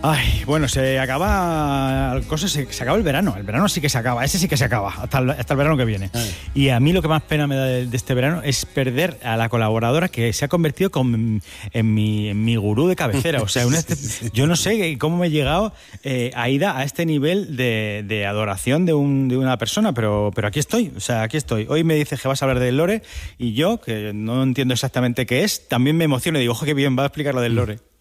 Ay, bueno, se acaba el verano. El verano sí que se acaba, ese sí que se acaba, hasta el verano que viene. Y a mí lo que más pena me da de este verano es perder a la colaboradora que se ha convertido en mi gurú de cabecera. O sea, yo no sé cómo me he llegado a este nivel de adoración de una persona, pero aquí estoy. O sea, aquí estoy. Hoy me dices que vas a hablar del lore y yo, que no entiendo exactamente qué es, también me emociono y digo, ojo, qué bien, va a explicar lo del lore.